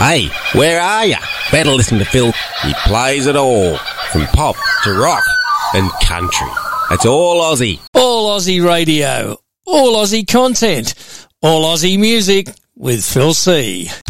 Hey, where are ya? Better listen to Phil. He plays it all, from pop to rock and country. It's all Aussie. All Aussie radio, all Aussie content, all Aussie music with Phil C.